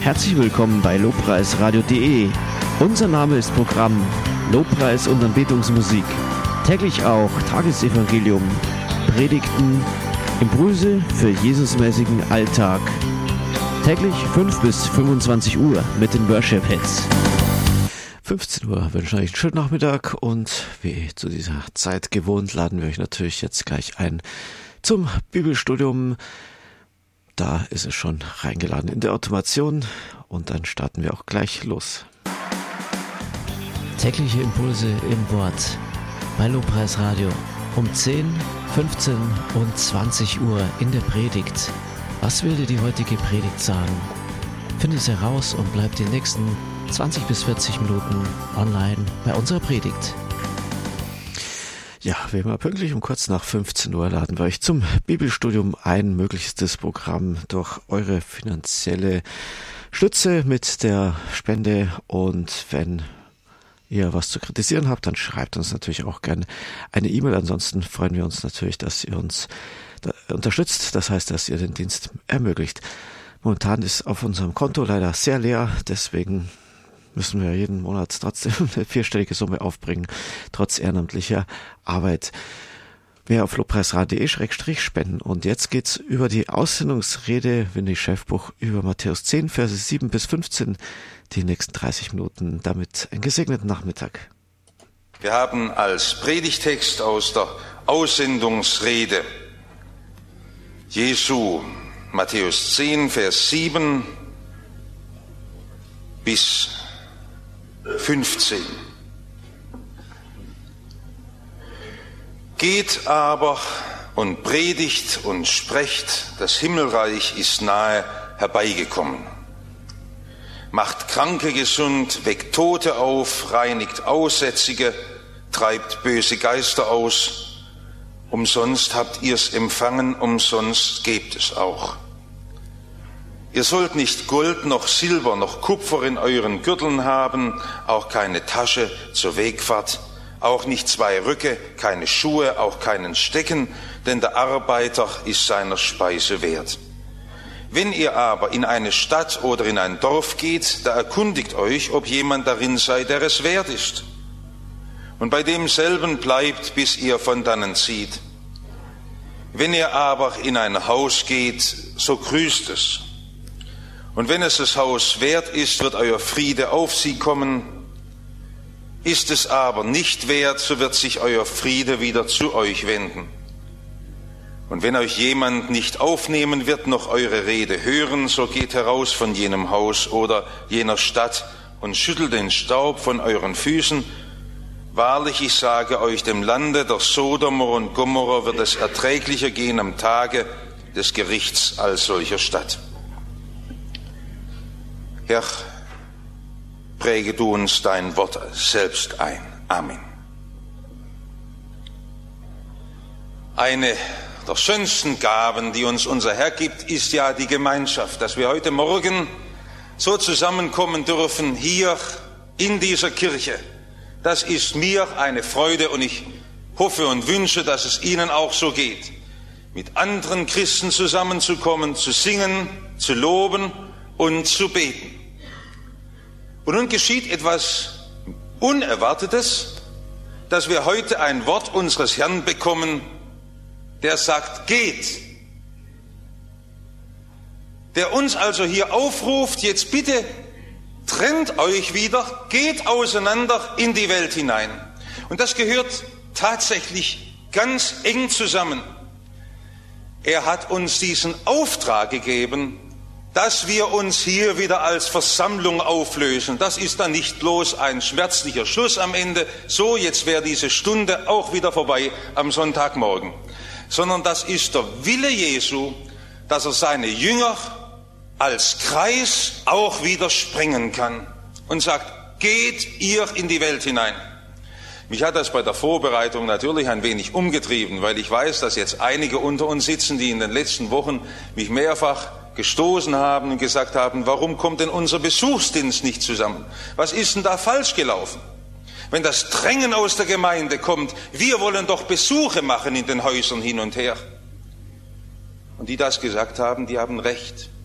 Herzlich willkommen bei lobpreisradio.de. Unser Name ist Programm Lobpreis und Anbetungsmusik. Täglich auch Tagesevangelium, Predigten, Impulse für Jesusmäßigen Alltag. Täglich 5 bis 25 Uhr mit den Worship-Hits. 15 Uhr wünsche ich einen schönen Nachmittag und wie zu dieser Zeit gewohnt, laden wir euch natürlich jetzt gleich ein zum Bibelstudium. Da ist es schon reingeladen in der Automation und dann starten wir auch gleich los. Tägliche Impulse im Wort bei Lobpreisradio um 10, 15 und 20 Uhr in der Predigt. Was will dir die heutige Predigt sagen? Finde es heraus und bleib die nächsten 20 bis 40 Minuten online bei unserer Predigt. Ja, wie immer pünktlich um kurz nach 15 Uhr laden wir euch zum Bibelstudium ein, möglichstes Programm durch eure finanzielle Stütze mit der Spende. Und wenn ihr was zu kritisieren habt, dann schreibt uns natürlich auch gerne eine E-Mail. Ansonsten freuen wir uns natürlich, dass ihr uns unterstützt. Das heißt, dass ihr den Dienst ermöglicht. Momentan ist auf unserem Konto leider sehr leer, deswegen müssen wir jeden Monat trotzdem eine 4-stellige Summe aufbringen, trotz ehrenamtlicher Arbeit. Mehr auf lobpreisradio.de/spenden. Und jetzt geht's über die Aussendungsrede, Winnie Schäfbuch, über Matthäus 10, Verse 7 bis 15, die nächsten 30 Minuten. Damit einen gesegneten Nachmittag. Wir haben als Predigtext aus der Aussendungsrede Jesu, Matthäus 10, Vers 7 bis 15. Geht aber und predigt und sprecht, das Himmelreich ist nahe herbeigekommen. Macht Kranke gesund, weckt Tote auf, reinigt Aussätzige, treibt böse Geister aus. Umsonst habt ihr's empfangen, umsonst gebt es auch. Ihr sollt nicht Gold noch Silber noch Kupfer in euren Gürteln haben, auch keine Tasche zur Wegfahrt, auch nicht 2 Röcke, keine Schuhe, auch keinen Stecken, denn der Arbeiter ist seiner Speise wert. Wenn ihr aber in eine Stadt oder in ein Dorf geht, da erkundigt euch, ob jemand darin sei, der es wert ist. Und bei demselben bleibt, bis ihr von dannen zieht. Wenn ihr aber in ein Haus geht, so grüßt es. Und wenn es das Haus wert ist, wird euer Friede auf sie kommen. Ist es aber nicht wert, so wird sich euer Friede wieder zu euch wenden. Und wenn euch jemand nicht aufnehmen wird, noch eure Rede hören, so geht heraus von jenem Haus oder jener Stadt und schüttelt den Staub von euren Füßen. Wahrlich, ich sage euch, dem Lande der Sodomer und Gomorrer wird es erträglicher gehen am Tage des Gerichts als solcher Stadt. Herr, präge du uns dein Wort selbst ein. Amen. Eine der schönsten Gaben, die uns unser Herr gibt, ist ja die Gemeinschaft, dass wir heute Morgen so zusammenkommen dürfen hier in dieser Kirche. Das ist mir eine Freude und ich hoffe und wünsche, dass es Ihnen auch so geht. Mit anderen Christen zusammenzukommen, zu singen, zu loben und zu beten. Und nun geschieht etwas Unerwartetes, dass wir heute ein Wort unseres Herrn bekommen, der sagt, geht. Der uns also hier aufruft, jetzt bitte trennt euch wieder, geht auseinander in die Welt hinein. Und das gehört tatsächlich ganz eng zusammen. Er hat uns diesen Auftrag gegeben, dass wir uns hier wieder als Versammlung auflösen. Das ist dann nicht bloß ein schmerzlicher Schluss am Ende, so jetzt wäre diese Stunde auch wieder vorbei am Sonntagmorgen, sondern das ist der Wille Jesu, dass er seine Jünger als Kreis auch wieder sprengen kann und sagt, geht ihr in die Welt hinein. Mich hat das bei der Vorbereitung natürlich ein wenig umgetrieben, weil ich weiß, dass jetzt einige unter uns sitzen, die in den letzten Wochen mich mehrfach gestoßen haben und gesagt haben, warum kommt denn unser Besuchsdienst nicht zusammen? Was ist denn da falsch gelaufen? Wenn das Drängen aus der Gemeinde kommt, wir wollen doch Besuche machen in den Häusern hin und her. Und die das gesagt haben, die haben recht.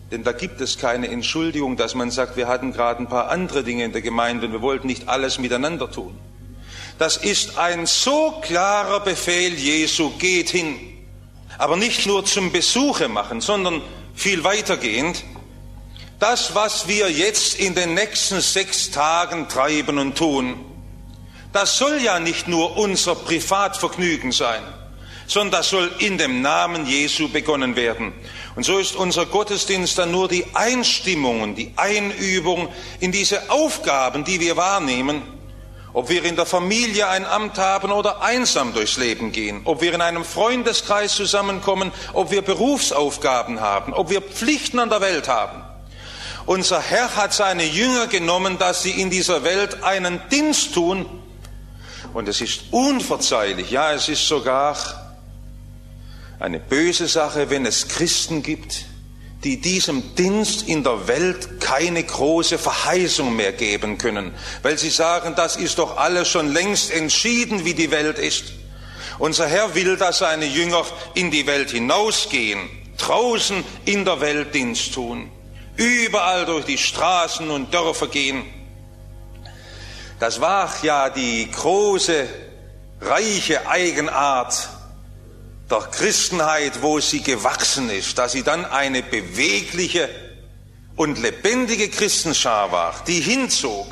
Denn da gibt es keine Entschuldigung, dass man sagt, wir hatten gerade ein paar andere Dinge in der Gemeinde und wir wollten nicht alles miteinander tun. Das ist ein so klarer Befehl Jesu, geht hin. Aber nicht nur zum Besuche machen, sondern viel weitergehend. Das, was wir jetzt in den nächsten 6 Tagen treiben und tun, das soll ja nicht nur unser Privatvergnügen sein, sondern das soll in dem Namen Jesu begonnen werden. Und so ist unser Gottesdienst dann nur die Einstimmung und die Einübung in diese Aufgaben, die wir wahrnehmen, ob wir in der Familie ein Amt haben oder einsam durchs Leben gehen, ob wir in einem Freundeskreis zusammenkommen, ob wir Berufsaufgaben haben, ob wir Pflichten an der Welt haben. Unser Herr hat seine Jünger genommen, dass sie in dieser Welt einen Dienst tun. Und es ist unverzeihlich, ja, es ist sogar eine böse Sache, wenn es Christen gibt, die diesem Dienst in der Welt keine große Verheißung mehr geben können, weil sie sagen, das ist doch alles schon längst entschieden, wie die Welt ist. Unser Herr will, dass seine Jünger in die Welt hinausgehen, draußen in der Welt Dienst tun, überall durch die Straßen und Dörfer gehen. Das war ja die große, reiche Eigenart der Christenheit, wo sie gewachsen ist, dass sie dann eine bewegliche und lebendige Christenschar war, die hinzog.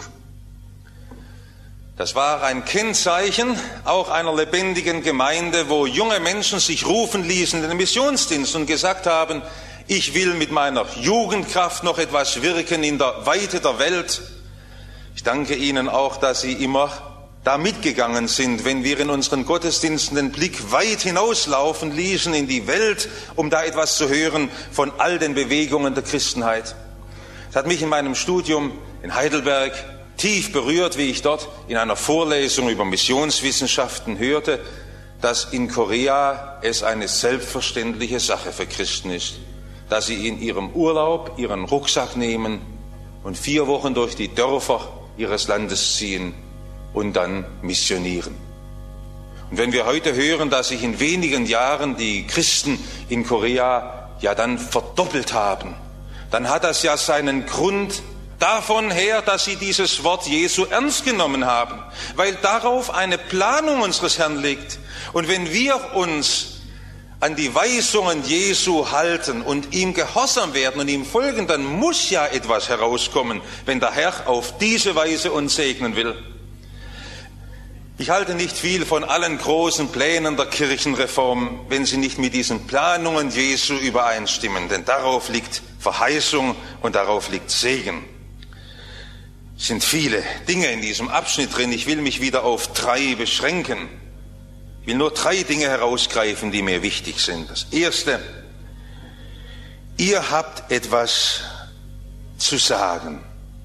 Das war ein Kennzeichen auch einer lebendigen Gemeinde, wo junge Menschen sich rufen ließen in den Missionsdienst und gesagt haben, ich will mit meiner Jugendkraft noch etwas wirken in der Weite der Welt. Ich danke Ihnen auch, dass Sie immer da mitgegangen sind, wenn wir in unseren Gottesdiensten den Blick weit hinauslaufen ließen in die Welt, um da etwas zu hören von all den Bewegungen der Christenheit. Es hat mich in meinem Studium in Heidelberg tief berührt, wie ich dort in einer Vorlesung über Missionswissenschaften hörte, dass in Korea es eine selbstverständliche Sache für Christen ist, dass sie in ihrem Urlaub ihren Rucksack nehmen und 4 Wochen durch die Dörfer ihres Landes ziehen und dann missionieren. Und wenn wir heute hören, dass sich in wenigen Jahren die Christen in Korea ja dann verdoppelt haben, dann hat das ja seinen Grund davon her, dass sie dieses Wort Jesu ernst genommen haben, weil darauf eine Planung unseres Herrn liegt. Und wenn wir uns an die Weisungen Jesu halten und ihm gehorsam werden und ihm folgen, dann muss ja etwas herauskommen, wenn der Herr auf diese Weise uns segnen will. Ich halte nicht viel von allen großen Plänen der Kirchenreform, wenn sie nicht mit diesen Planungen Jesu übereinstimmen, denn darauf liegt Verheißung und darauf liegt Segen. Es sind viele Dinge in diesem Abschnitt drin, ich will mich wieder auf 3 beschränken. Ich will nur 3 Dinge herausgreifen, die mir wichtig sind. Das erste, ihr habt etwas zu sagen.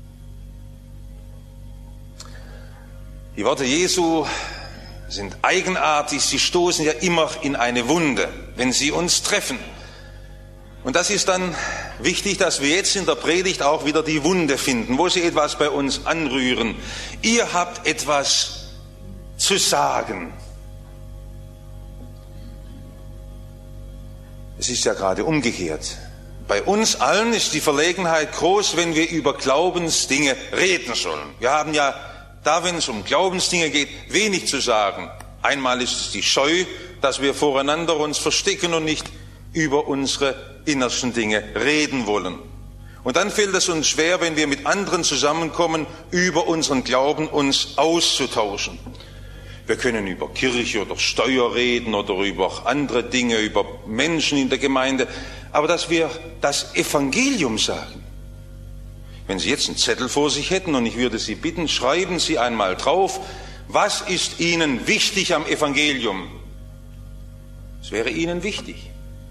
Die Worte Jesu sind eigenartig, sie stoßen ja immer in eine Wunde, wenn sie uns treffen. Und das ist dann wichtig, dass wir jetzt in der Predigt auch wieder die Wunde finden, wo sie etwas bei uns anrühren. Ihr habt etwas zu sagen. Es ist ja gerade umgekehrt. Bei uns allen ist die Verlegenheit groß, wenn wir über Glaubensdinge reden sollen. Wir haben ja da, wenn es um Glaubensdinge geht, wenig zu sagen. Einmal ist es die Scheu, dass wir voreinander uns verstecken und nicht über unsere innersten Dinge reden wollen. Und dann fällt es uns schwer, wenn wir mit anderen zusammenkommen, über unseren Glauben uns auszutauschen. Wir können über Kirche oder Steuer reden oder über andere Dinge, über Menschen in der Gemeinde, aber dass wir das Evangelium sagen. Wenn Sie jetzt einen Zettel vor sich hätten und ich würde Sie bitten, schreiben Sie einmal drauf, was ist Ihnen wichtig am Evangelium? Es wäre Ihnen wichtig.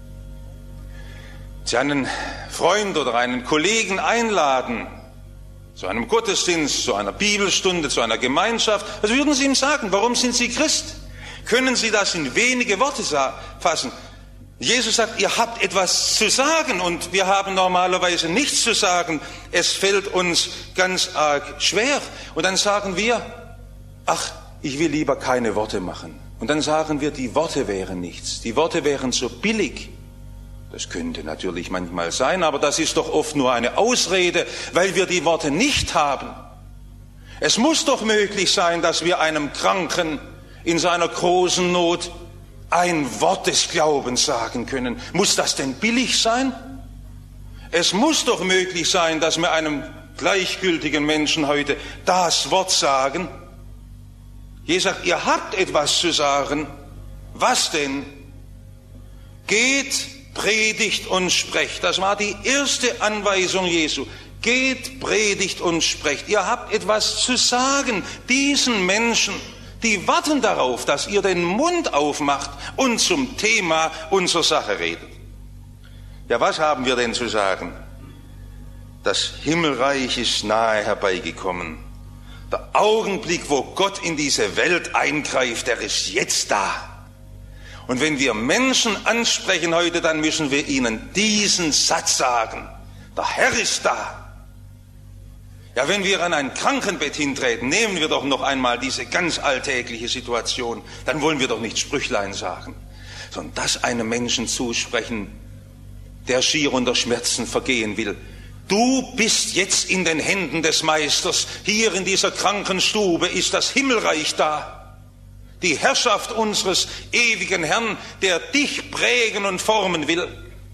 Sie einen Freund oder einen Kollegen einladen, zu einem Gottesdienst, zu einer Bibelstunde, zu einer Gemeinschaft, was würden Sie ihm sagen? Warum sind Sie Christ? Können Sie das in wenige Worte fassen? Jesus sagt, ihr habt etwas zu sagen und wir haben normalerweise nichts zu sagen. Es fällt uns ganz arg schwer. Und dann sagen wir, ach, ich will lieber keine Worte machen. Und dann sagen wir, die Worte wären nichts. Die Worte wären so billig. Das könnte natürlich manchmal sein, aber das ist doch oft nur eine Ausrede, weil wir die Worte nicht haben. Es muss doch möglich sein, dass wir einem Kranken in seiner großen Not ein Wort des Glaubens sagen können. Muss das denn billig sein? Es muss doch möglich sein, dass wir einem gleichgültigen Menschen heute das Wort sagen. Jesus sagt, ihr habt etwas zu sagen. Was denn? Geht, predigt und sprecht. Das war die erste Anweisung Jesu. Geht, predigt und sprecht. Ihr habt etwas zu sagen. Diesen Menschen, die warten darauf, dass ihr den Mund aufmacht und zum Thema unserer Sache redet. Ja, was haben wir denn zu sagen? Das Himmelreich ist nahe herbeigekommen. Der Augenblick, wo Gott in diese Welt eingreift, der ist jetzt da. Und wenn wir Menschen ansprechen heute, dann müssen wir ihnen diesen Satz sagen. Der Herr ist da. Ja, wenn wir an ein Krankenbett hintreten, nehmen wir doch noch einmal diese ganz alltägliche Situation. Dann wollen wir doch nicht Sprüchlein sagen, sondern das einem Menschen zusprechen, der schier unter Schmerzen vergehen will. Du bist jetzt in den Händen des Meisters. Hier in dieser Krankenstube ist das Himmelreich da. Die Herrschaft unseres ewigen Herrn, der dich prägen und formen will.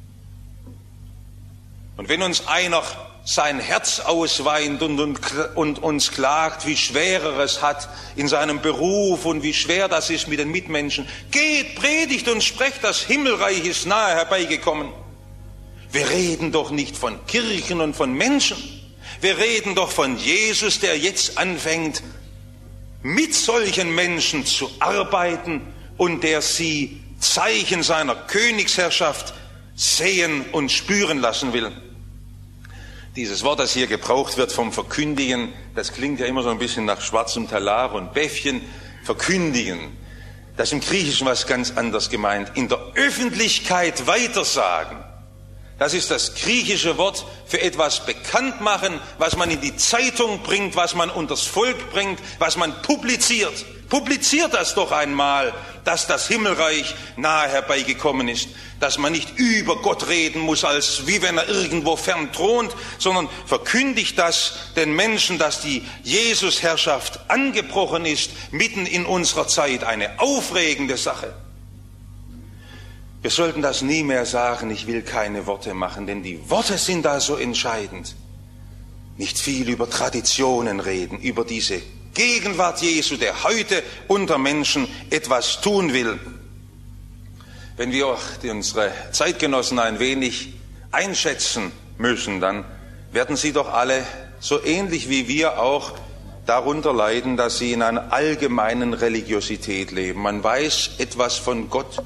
Und wenn uns einer sein Herz ausweint und uns klagt, wie schwer er es hat in seinem Beruf und wie schwer das ist mit den Mitmenschen, geht, predigt und sprecht, das Himmelreich ist nahe herbeigekommen. Wir reden doch nicht von Kirchen und von Menschen. Wir reden doch von Jesus, der jetzt anfängt, mit solchen Menschen zu arbeiten und der sie Zeichen seiner Königsherrschaft sehen und spüren lassen will. Dieses Wort, das hier gebraucht wird vom Verkündigen, das klingt ja immer so ein bisschen nach schwarzem Talar und Bäffchen. Verkündigen, das ist im Griechischen was ganz anderes gemeint. In der Öffentlichkeit weitersagen. Das ist das griechische Wort für etwas bekannt machen, was man in die Zeitung bringt, was man unters Volk bringt, was man publiziert. Publiziert das doch einmal, dass das Himmelreich nahe herbeigekommen ist, dass man nicht über Gott reden muss, als wie wenn er irgendwo fern thront, sondern verkündigt das den Menschen, dass die Jesusherrschaft angebrochen ist, mitten in unserer Zeit, eine aufregende Sache. Wir sollten das nie mehr sagen, ich will keine Worte machen, denn die Worte sind da so entscheidend. Nicht viel über Traditionen reden, über diese Gegenwart Jesu, der heute unter Menschen etwas tun will. Wenn wir unsere Zeitgenossen ein wenig einschätzen müssen, dann werden sie doch alle so ähnlich wie wir auch darunter leiden, dass sie in einer allgemeinen Religiosität leben. Man weiß etwas von Gott.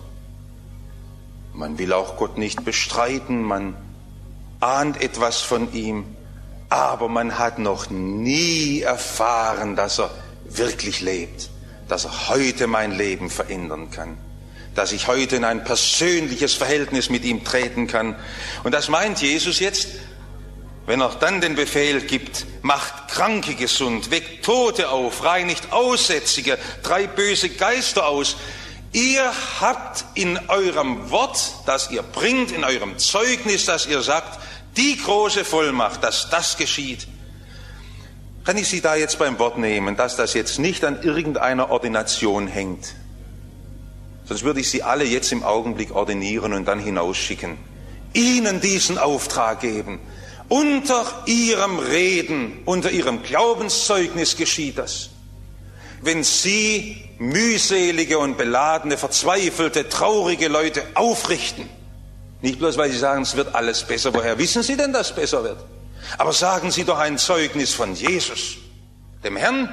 Man will auch Gott nicht bestreiten, man ahnt etwas von ihm, aber man hat noch nie erfahren, dass er wirklich lebt, dass er heute mein Leben verändern kann, dass ich heute in ein persönliches Verhältnis mit ihm treten kann. Und das meint Jesus jetzt, wenn er dann den Befehl gibt, macht Kranke gesund, weckt Tote auf, reinigt Aussätzige, treibt böse Geister aus. Ihr habt in eurem Wort, das ihr bringt, in eurem Zeugnis, das ihr sagt, die große Vollmacht, dass das geschieht. Kann ich Sie da jetzt beim Wort nehmen, dass das jetzt nicht an irgendeiner Ordination hängt? Sonst würde ich Sie alle jetzt im Augenblick ordinieren und dann hinausschicken. Ihnen diesen Auftrag geben. Unter Ihrem Reden, unter Ihrem Glaubenszeugnis geschieht das. Wenn Sie mühselige und beladene, verzweifelte, traurige Leute aufrichten, nicht bloß, weil Sie sagen, es wird alles besser. Woher wissen Sie denn, dass es besser wird? Aber sagen Sie doch ein Zeugnis von Jesus, dem Herrn,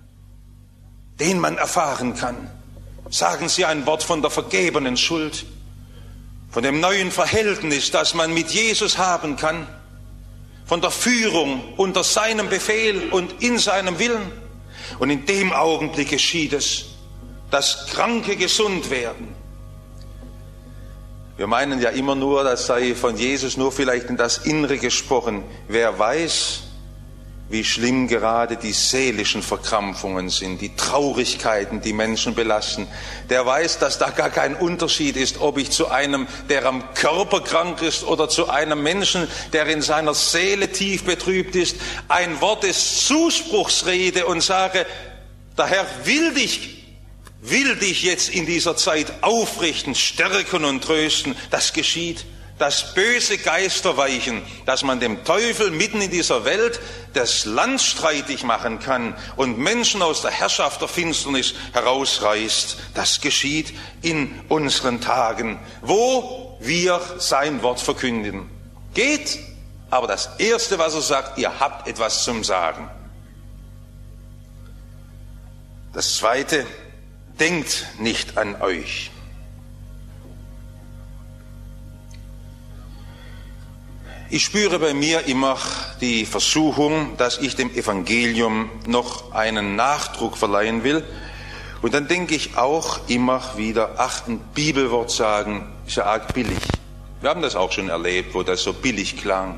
den man erfahren kann. Sagen Sie ein Wort von der vergebenen Schuld, von dem neuen Verhältnis, das man mit Jesus haben kann, von der Führung unter seinem Befehl und in seinem Willen. Und in dem Augenblick geschieht es, dass Kranke gesund werden. Wir meinen ja immer nur, das sei von Jesus nur vielleicht in das Innere gesprochen. Wer weiß, wie schlimm gerade die seelischen Verkrampfungen sind, die Traurigkeiten, die Menschen belasten. Der weiß, dass da gar kein Unterschied ist, ob ich zu einem, der am Körper krank ist, oder zu einem Menschen, der in seiner Seele tief betrübt ist, ein Wort des Zuspruchs rede und sage, der Herr will dich jetzt in dieser Zeit aufrichten, stärken und trösten. Das geschieht. Dass böse Geister weichen, dass man dem Teufel mitten in dieser Welt das Land streitig machen kann und Menschen aus der Herrschaft der Finsternis herausreißt. Das geschieht in unseren Tagen, wo wir sein Wort verkündigen. Geht, aber das Erste, was er sagt, ihr habt etwas zum Sagen. Das Zweite, denkt nicht an euch. Ich spüre bei mir immer die Versuchung, dass ich dem Evangelium noch einen Nachdruck verleihen will. Und dann denke ich auch immer wieder, ein Bibelwort sagen ist ja arg billig. Wir haben das auch schon erlebt, wo das so billig klang.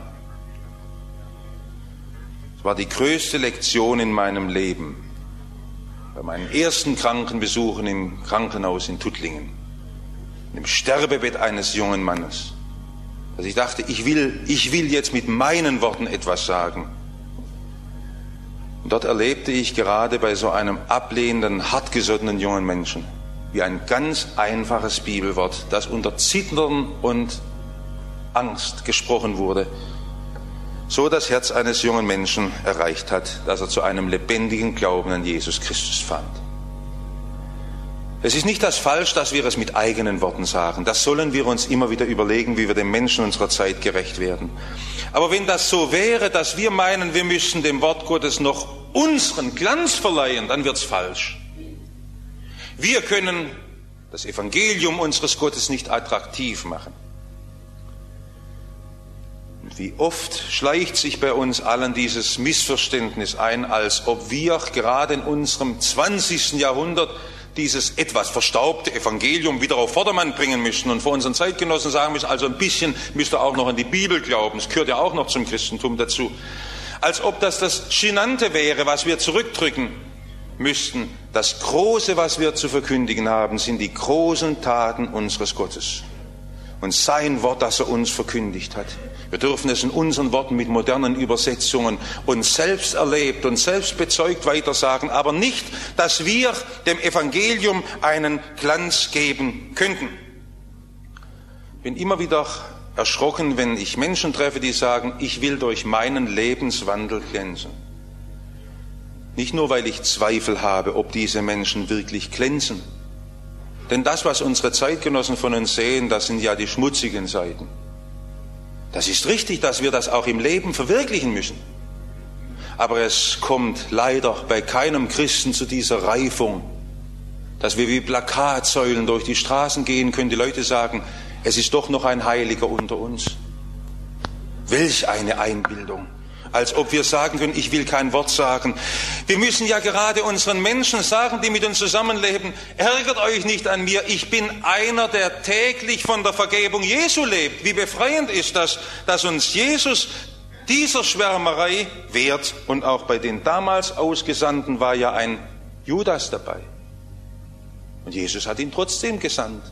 Es war die größte Lektion in meinem Leben. Bei meinen ersten Krankenbesuchen im Krankenhaus in Tuttlingen, im Sterbebett eines jungen Mannes. Also ich dachte, ich will jetzt mit meinen Worten etwas sagen. Und dort erlebte ich gerade bei so einem ablehnenden, hartgesottenen jungen Menschen, wie ein ganz einfaches Bibelwort, das unter Zittern und Angst gesprochen wurde, so das Herz eines jungen Menschen erreicht hat, dass er zu einem lebendigen Glauben an Jesus Christus fand. Es ist nicht das falsch, dass wir es mit eigenen Worten sagen. Das sollen wir uns immer wieder überlegen, wie wir den Menschen unserer Zeit gerecht werden. Aber wenn das so wäre, dass wir meinen, wir müssen dem Wort Gottes noch unseren Glanz verleihen, dann wird's falsch. Wir können das Evangelium unseres Gottes nicht attraktiv machen. Und wie oft schleicht sich bei uns allen dieses Missverständnis ein, als ob wir gerade in unserem 20. Jahrhundert dieses etwas verstaubte Evangelium wieder auf Vordermann bringen müssen und vor unseren Zeitgenossen sagen müssen, also ein bisschen müsst ihr auch noch an die Bibel glauben, es gehört ja auch noch zum Christentum dazu. Als ob das Genannte wäre, was wir zurückdrücken müssten. Das Große, was wir zu verkündigen haben, sind die großen Taten unseres Gottes und sein Wort, das er uns verkündigt hat. Wir dürfen es in unseren Worten mit modernen Übersetzungen uns selbst erlebt und selbst bezeugt weitersagen, aber nicht, dass wir dem Evangelium einen Glanz geben könnten. Ich bin immer wieder erschrocken, wenn ich Menschen treffe, die sagen, ich will durch meinen Lebenswandel glänzen. Nicht nur, weil ich Zweifel habe, ob diese Menschen wirklich glänzen. Denn das, was unsere Zeitgenossen von uns sehen, das sind ja die schmutzigen Seiten. Das ist richtig, dass wir das auch im Leben verwirklichen müssen. Aber es kommt leider bei keinem Christen zu dieser Reifung, dass wir wie Plakatsäulen durch die Straßen gehen können, die Leute sagen, es ist doch noch ein Heiliger unter uns. Welch eine Einbildung. Als ob wir sagen können, ich will kein Wort sagen. Wir müssen ja gerade unseren Menschen sagen, die mit uns zusammenleben, ärgert euch nicht an mir, ich bin einer, der täglich von der Vergebung Jesu lebt. Wie befreiend ist das, dass uns Jesus dieser Schwärmerei wehrt. Und auch bei den damals Ausgesandten war ja ein Judas dabei. Und Jesus hat ihn trotzdem gesandt.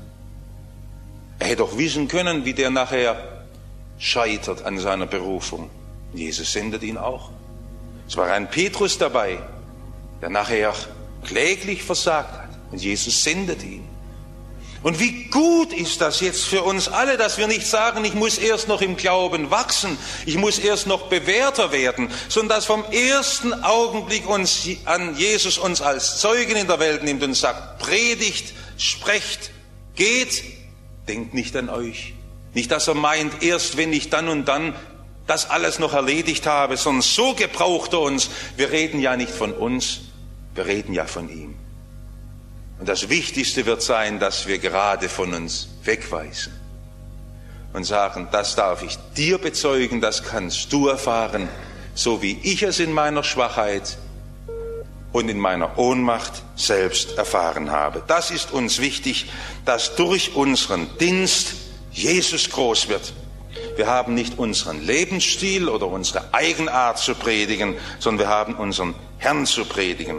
Er hätte doch wissen können, wie der nachher scheitert an seiner Berufung. Jesus sendet ihn auch. Es war ein Petrus dabei, der nachher kläglich versagt hat. Und Jesus sendet ihn. Und wie gut ist das jetzt für uns alle, dass wir nicht sagen, ich muss erst noch im Glauben wachsen, ich muss erst noch bewährter werden, sondern dass vom ersten Augenblick uns an Jesus uns als Zeugen in der Welt nimmt und sagt, predigt, sprecht, geht, denkt nicht an euch. Nicht, dass er meint, erst wenn ich dann und dann das alles noch erledigt habe, sondern so gebraucht er uns. Wir reden ja nicht von uns, wir reden ja von ihm. Und das Wichtigste wird sein, dass wir gerade von uns wegweisen und sagen, das darf ich dir bezeugen, das kannst du erfahren, so wie ich es in meiner Schwachheit und in meiner Ohnmacht selbst erfahren habe. Das ist uns wichtig, dass durch unseren Dienst Jesus groß wird. Wir haben nicht unseren Lebensstil oder unsere Eigenart zu predigen, sondern wir haben unseren Herrn zu predigen.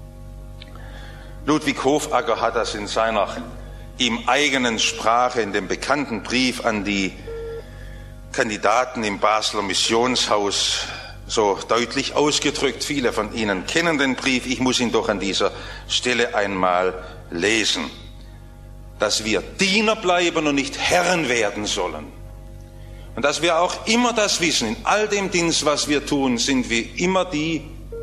Ludwig Hofacker hat das in seiner ihm eigenen Sprache in dem bekannten Brief an die Kandidaten im Basler Missionshaus so deutlich ausgedrückt. Viele von Ihnen kennen den Brief. Ich muss ihn doch an dieser Stelle einmal lesen. Dass wir Diener bleiben und nicht Herren werden sollen. Und dass wir auch immer das wissen, in all dem Dienst, was wir tun, sind wir immer die,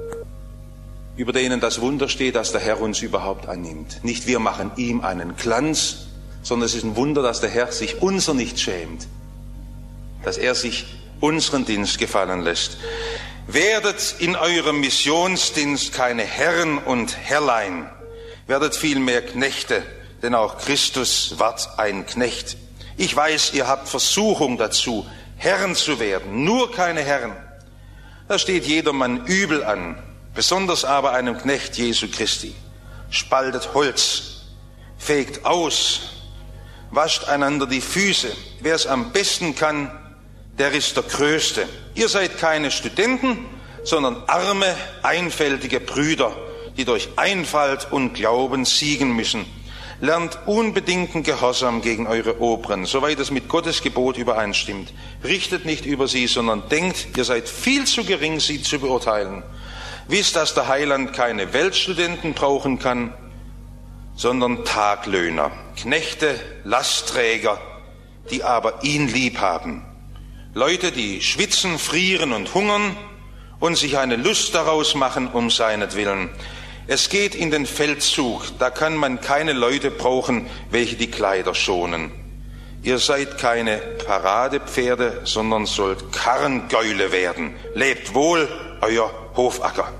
über denen das Wunder steht, dass der Herr uns überhaupt annimmt. Nicht wir machen ihm einen Glanz, sondern es ist ein Wunder, dass der Herr sich unser nicht schämt. Dass er sich unseren Dienst gefallen lässt. Werdet in eurem Missionsdienst keine Herren und Herrlein, werdet vielmehr Knechte, denn auch Christus ward ein Knecht. Ich weiß, ihr habt Versuchung dazu, Herren zu werden, nur keine Herren. Da steht jedermann übel an, besonders aber einem Knecht Jesu Christi. Spaltet Holz, fegt aus, wascht einander die Füße. Wer es am besten kann, der ist der Größte. Ihr seid keine Studenten, sondern arme, einfältige Brüder, die durch Einfalt und Glauben siegen müssen. Lernt unbedingten Gehorsam gegen eure Oberen, soweit es mit Gottes Gebot übereinstimmt. Richtet nicht über sie, sondern denkt, ihr seid viel zu gering, sie zu beurteilen. Wisst, dass der Heiland keine Weltstudenten brauchen kann, sondern Taglöhner, Knechte, Lastträger, die aber ihn lieb haben. Leute, die schwitzen, frieren und hungern und sich eine Lust daraus machen um seinetwillen. Es geht in den Feldzug, da kann man keine Leute brauchen, welche die Kleider schonen. Ihr seid keine Paradepferde, sondern sollt Karrengäule werden. Lebt wohl, euer Hofacker.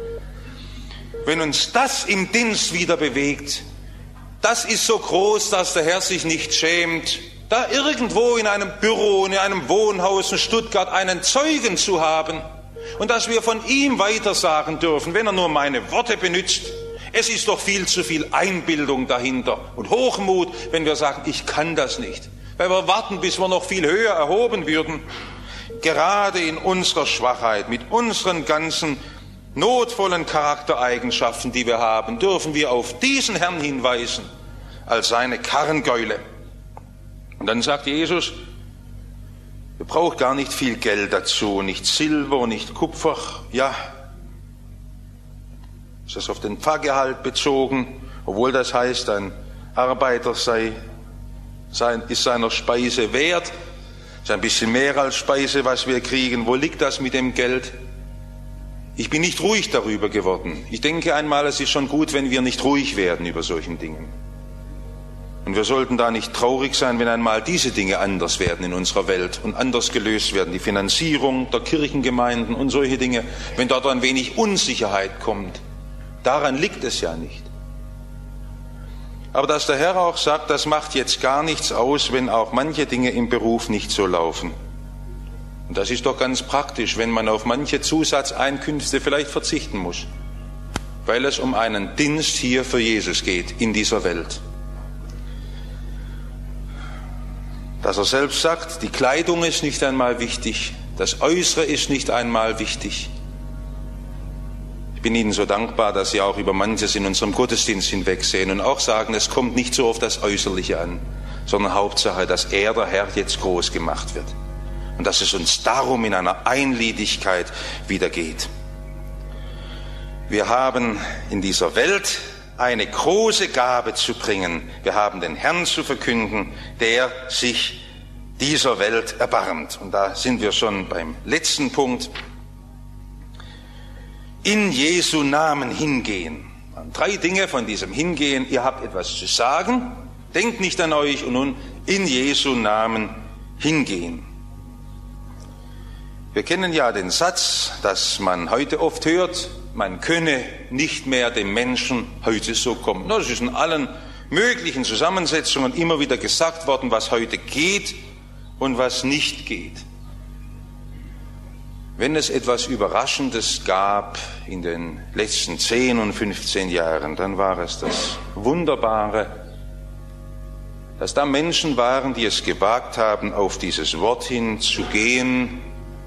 Wenn uns das im Dienst wieder bewegt, das ist so groß, dass der Herr sich nicht schämt, da irgendwo in einem Büro, in einem Wohnhaus in Stuttgart einen Zeugen zu haben und dass wir von ihm weitersagen dürfen, wenn er nur meine Worte benutzt. Es ist doch viel zu viel Einbildung dahinter und Hochmut, wenn wir sagen, ich kann das nicht, weil wir warten, bis wir noch viel höher erhoben würden. Gerade in unserer Schwachheit, mit unseren ganzen notvollen Charaktereigenschaften, die wir haben, dürfen wir auf diesen Herrn hinweisen, als seine Karrengäule. Und dann sagt Jesus, ihr braucht gar nicht viel Geld dazu, nicht Silber, nicht Kupfer. Ja, ist das auf den Pfarrgehalt bezogen, obwohl das heißt, ein Arbeiter ist seiner Speise wert. Ist ein bisschen mehr als Speise, was wir kriegen. Wo liegt das mit dem Geld? Ich bin nicht ruhig darüber geworden. Ich denke einmal, es ist schon gut, wenn wir nicht ruhig werden über solchen Dingen. Und wir sollten da nicht traurig sein, wenn einmal diese Dinge anders werden in unserer Welt und anders gelöst werden. Die Finanzierung der Kirchengemeinden und solche Dinge, wenn dort ein wenig Unsicherheit kommt. Daran liegt es ja nicht. Aber dass der Herr auch sagt, das macht jetzt gar nichts aus, wenn auch manche Dinge im Beruf nicht so laufen. Und das ist doch ganz praktisch, wenn man auf manche Zusatzeinkünfte vielleicht verzichten muss, weil es um einen Dienst hier für Jesus geht in dieser Welt. Dass er selbst sagt, die Kleidung ist nicht einmal wichtig, das Äußere ist nicht einmal wichtig. Ich bin Ihnen so dankbar, dass Sie auch über manches in unserem Gottesdienst hinwegsehen und auch sagen, es kommt nicht so auf das Äußerliche an, sondern Hauptsache, dass er, der Herr, jetzt groß gemacht wird. Und dass es uns darum in einer Einlidigkeit wieder geht. Wir haben in dieser Welt eine große Gabe zu bringen. Wir haben den Herrn zu verkünden, der sich dieser Welt erbarmt. Und da sind wir schon beim letzten Punkt. In Jesu Namen hingehen. 3 Dinge von diesem Hingehen. Ihr habt etwas zu sagen, denkt nicht an euch und nun in Jesu Namen hingehen. Wir kennen ja den Satz, dass man heute oft hört, man könne nicht mehr dem Menschen heute so kommen. Das ist in allen möglichen Zusammensetzungen immer wieder gesagt worden, was heute geht und was nicht geht. Wenn es etwas Überraschendes gab in den letzten 10 und 15 Jahren, dann war es das Wunderbare, dass da Menschen waren, die es gewagt haben, auf dieses Wort hin zu gehen,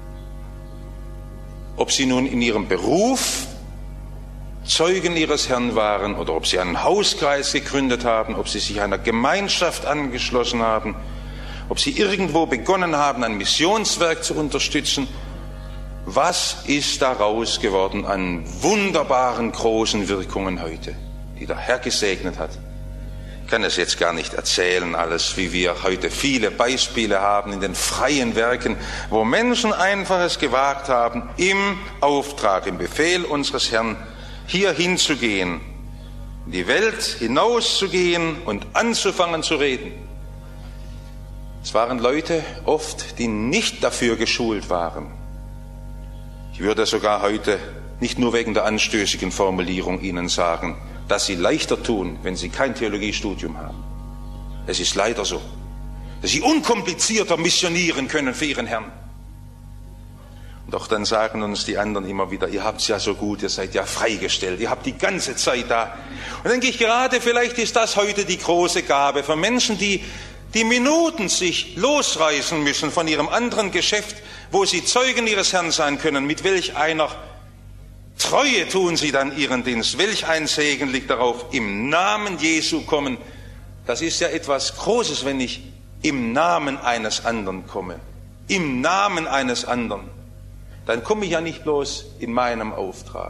ob sie nun in ihrem Beruf Zeugen ihres Herrn waren oder ob sie einen Hauskreis gegründet haben, ob sie sich einer Gemeinschaft angeschlossen haben, ob sie irgendwo begonnen haben, ein Missionswerk zu unterstützen. Was ist daraus geworden an wunderbaren, großen Wirkungen heute, die der Herr gesegnet hat? Ich kann es jetzt gar nicht erzählen, alles, wie wir heute viele Beispiele haben in den freien Werken, wo Menschen einfach es gewagt haben, im Auftrag, im Befehl unseres Herrn, hier hinzugehen, in die Welt hinauszugehen und anzufangen zu reden. Es waren Leute oft, die nicht dafür geschult waren. Ich würde sogar heute nicht nur wegen der anstößigen Formulierung Ihnen sagen, dass Sie leichter tun, wenn Sie kein Theologiestudium haben. Es ist leider so, dass Sie unkomplizierter missionieren können für Ihren Herrn. Und doch dann sagen uns die anderen immer wieder, ihr habt es ja so gut, ihr seid ja freigestellt, ihr habt die ganze Zeit da. Und denke ich gerade, vielleicht ist das heute die große Gabe für Menschen, die Minuten sich losreißen müssen von ihrem anderen Geschäft, wo sie Zeugen ihres Herrn sein können. Mit welch einer Treue tun sie dann ihren Dienst. Welch ein Segen liegt darauf, im Namen Jesu kommen. Das ist ja etwas Großes, wenn ich im Namen eines anderen komme. Im Namen eines anderen. Dann komme ich ja nicht bloß in meinem Auftrag.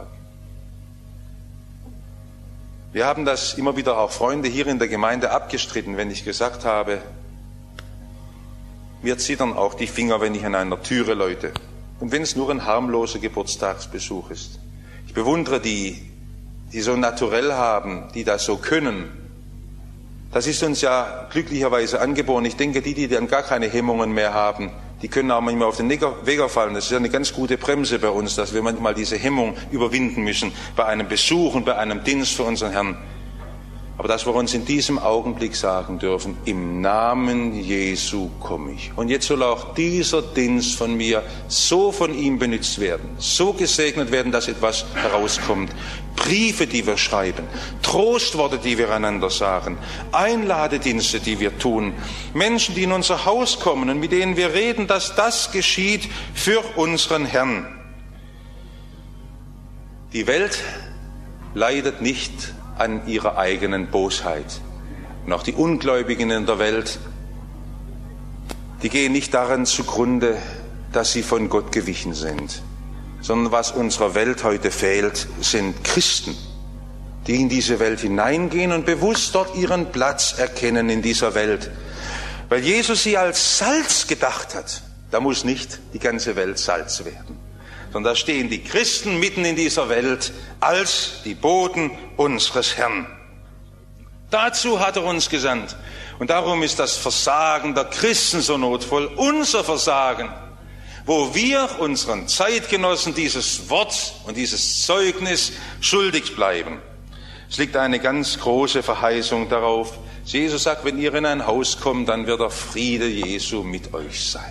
Wir haben das immer wieder auch Freunde hier in der Gemeinde abgestritten, wenn ich gesagt habe, mir zittern auch die Finger, wenn ich an einer Türe läute. Und wenn es nur ein harmloser Geburtstagsbesuch ist. Ich bewundere die so naturell haben, die das so können. Das ist uns ja glücklicherweise angeboren. Ich denke, die dann gar keine Hemmungen mehr haben, die können auch manchmal auf den Weger fallen. Das ist ja eine ganz gute Bremse bei uns, dass wir manchmal diese Hemmung überwinden müssen bei einem Besuch und bei einem Dienst für unseren Herrn. Aber dass wir uns in diesem Augenblick sagen dürfen, im Namen Jesu komme ich. Und jetzt soll auch dieser Dienst von mir so von ihm benutzt werden, so gesegnet werden, dass etwas herauskommt. Briefe, die wir schreiben, Trostworte, die wir einander sagen, Einladedienste, die wir tun, Menschen, die in unser Haus kommen und mit denen wir reden, dass das geschieht für unseren Herrn. Die Welt leidet nicht an ihrer eigenen Bosheit. Und auch die Ungläubigen in der Welt, die gehen nicht daran zugrunde, dass sie von Gott gewichen sind, sondern was unserer Welt heute fehlt, sind Christen, die in diese Welt hineingehen und bewusst dort ihren Platz erkennen in dieser Welt. Weil Jesus sie als Salz gedacht hat, da muss nicht die ganze Welt Salz werden, sondern da stehen die Christen mitten in dieser Welt als die Boten unseres Herrn. Dazu hat er uns gesandt. Und darum ist das Versagen der Christen so notvoll, unser Versagen, wo wir unseren Zeitgenossen dieses Wort und dieses Zeugnis schuldig bleiben. Es liegt eine ganz große Verheißung darauf. Jesus sagt, wenn ihr in ein Haus kommt, dann wird der Friede Jesu mit euch sein.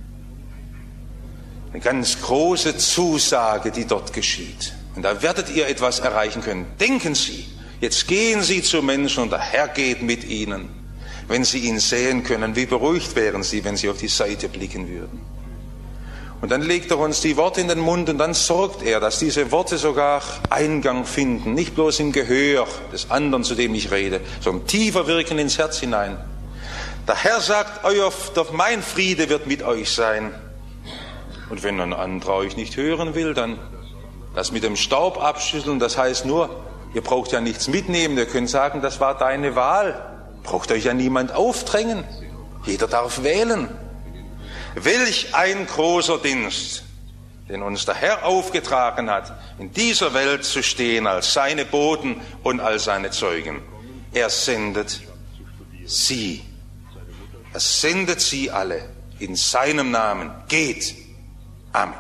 Eine ganz große Zusage, die dort geschieht. Und da werdet ihr etwas erreichen können. Denken Sie, jetzt gehen Sie zu Menschen und der Herr geht mit Ihnen. Wenn Sie ihn sehen können, wie beruhigt wären Sie, wenn Sie auf die Seite blicken würden. Und dann legt er uns die Worte in den Mund und dann sorgt er, dass diese Worte sogar Eingang finden. Nicht bloß im Gehör des anderen, zu dem ich rede, sondern tiefer wirken ins Herz hinein. Der Herr sagt, mein Friede wird mit euch sein. Und wenn ein anderer euch nicht hören will, dann das mit dem Staub abschütteln. Das heißt nur, ihr braucht ja nichts mitnehmen. Ihr könnt sagen, das war deine Wahl. Braucht euch ja niemand aufdrängen. Jeder darf wählen. Welch ein großer Dienst, den uns der Herr aufgetragen hat, in dieser Welt zu stehen als seine Boten und als seine Zeugen. Er sendet sie. Er sendet sie alle in seinem Namen. Geht. Amen.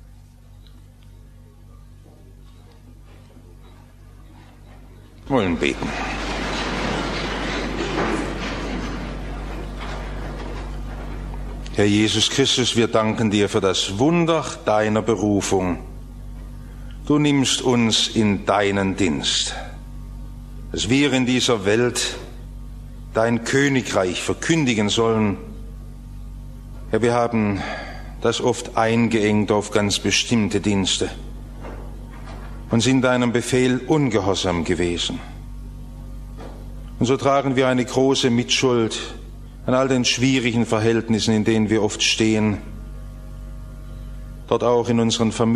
Wir wollen beten. Herr Jesus Christus, wir danken dir für das Wunder deiner Berufung. Du nimmst uns in deinen Dienst, dass wir in dieser Welt dein Königreich verkündigen sollen. Herr, wir haben das oft eingeengt auf ganz bestimmte Dienste und sind deinem Befehl ungehorsam gewesen. Und so tragen wir eine große Mitschuld an all den schwierigen Verhältnissen, in denen wir oft stehen, dort auch in unseren Familien,